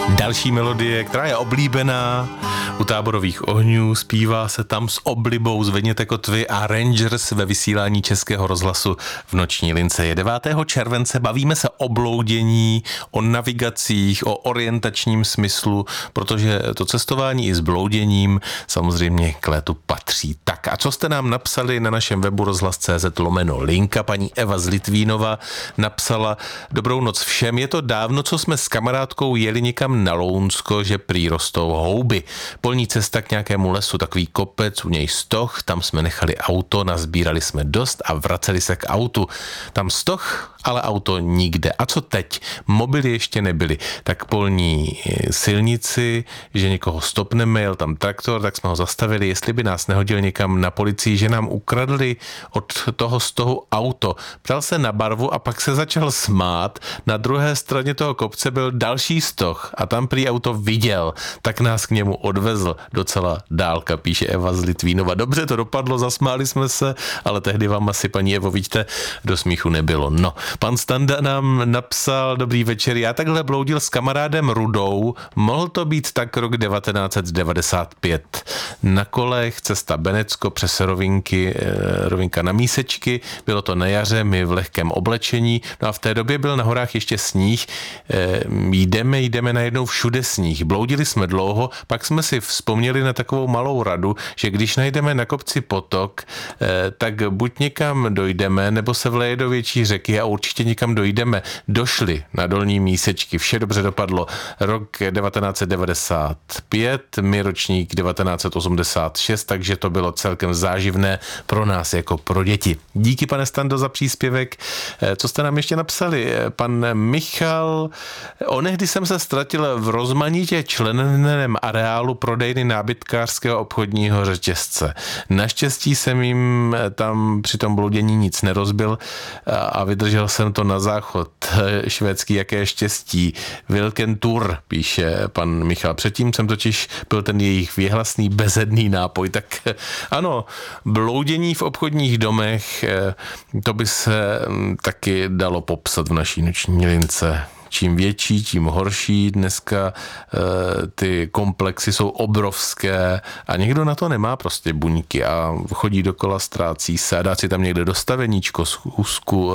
Další melodie, která je oblíbená u Táborových ohňů, zpívá se tam s oblibou Zvedněte kotvy a Rangers ve vysílání Českého rozhlasu v Noční lince. Je 9. července, bavíme se o bloudění, o navigacích, o orientačním smyslu, protože to cestování i s blouděním samozřejmě k létu patří. Tak a co jste nám napsali na našem webu rozhlas.cz/linka? Paní Eva z Litvínova napsala: Dobrou noc všem, je to dávno, co jsme s kamarádkou jeli někam na Lounsko, že prý rostou houby. Polní cesta k nějakému lesu, takový kopec, u něj stoh, tam jsme nechali auto, nazbírali jsme dost a vraceli se k autu. Tam stoh, ale auto nikde. A co teď? Mobily ještě nebyly. Tak polní silnici, že někoho stopneme, jel tam traktor, tak jsme ho zastavili, jestli by nás nehodil někam na policii, že nám ukradli od toho stohu auto. Ptal se na barvu a pak se začal smát. Na druhé straně toho kopce byl další stoh a tam prý auto viděl, tak nás k němu odvezl. Docela dálka, píše Eva z Litvínova. Dobře to dopadlo, zasmáli jsme se, ale tehdy vám asi, paní Evo, vidíte, do smíchu nebylo. No, pan Standa nám napsal: Dobrý večer, já takhle bloudil s kamarádem Rudou, mohl to být tak rok 1995. Na kolech, cesta Benecko přes rovinka na Mísečky, bylo to na jaře, my v lehkém oblečení, no a v té době byl na horách ještě sníh, jdeme najednou všude sníh, bloudili jsme dlouho, pak jsme si vzpomněli na takovou malou radu, že když najdeme na kopci potok, tak buď někam dojdeme, nebo se vleje do větší řeky a určitě někam dojdeme. Došli na Dolní Mísečky, vše dobře dopadlo. Rok 1995, my ročník 1986, takže to bylo celkem záživné pro nás jako pro děti. Díky, pane Stando, za příspěvek. Co jste nám ještě napsali? Pan Michal: Onehdy jsem se ztratil v rozmanitě členeném areálu prodejny nábytkářského obchodního řetězce. Naštěstí jsem jim tam při tom bloudění nic nerozbil a vydržel jsem to na záchod. Švédský, jaké štěstí. Wilkentur, píše pan Michal. Předtím jsem totiž byl ten jejich věhlasný bezedný nápoj. Tak ano, bloudění v obchodních domech, to by se taky dalo popsat v naší Noční lince. Čím větší, tím horší. Dneska ty komplexy jsou obrovské a někdo na to nemá prostě buňky a chodí dokola, ztrácí se a dá si tam někde dostaveníčko, schůzku,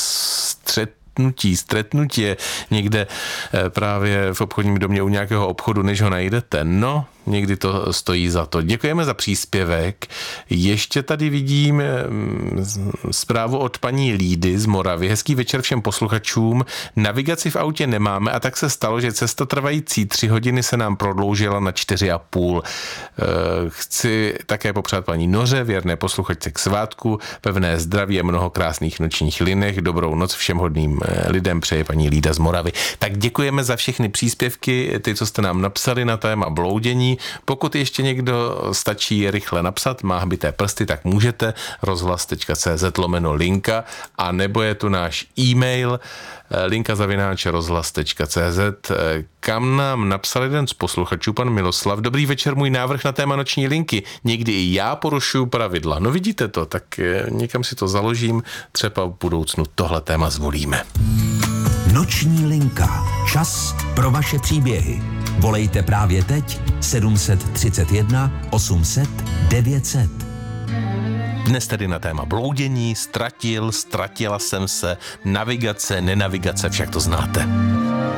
stretnutí někde právě v obchodním domě u nějakého obchodu, než ho najdete. No, někdy to stojí za to. Děkujeme za příspěvek. Ještě tady vidím zprávu od paní Lídy z Moravy. Hezký večer všem posluchačům. Navigaci v autě nemáme a tak se stalo, že cesta trvající 3 hodiny se nám prodloužila na 4,5. Chci také popřát paní Noře, věrné posluchačce, k svátku, pevné zdraví a mnoho krásných nočních linek. Dobrou noc všem hodným lidem přeje paní Lída z Moravy. Tak děkujeme za všechny příspěvky, ty, co jste nám napsali na téma bloudění. Pokud ještě někdo stačí rychle napsat, má hbité prsty, tak můžete rozhlas.cz/linka, a nebo je tu náš e-mail linka@rozhlas.cz, kam nám napsal jeden z posluchačů, pan Miloslav: Dobrý večer, můj návrh na téma Noční linky. Někdy i já porušuju pravidla. No vidíte to, tak někam si to založím, třeba v budoucnu tohle téma zvolíme. Noční linka. Čas pro vaše příběhy. Volejte právě teď 731 800 900. Dnes tedy na téma bloudění, ztratila jsem se, navigace, nenavigace, však to znáte.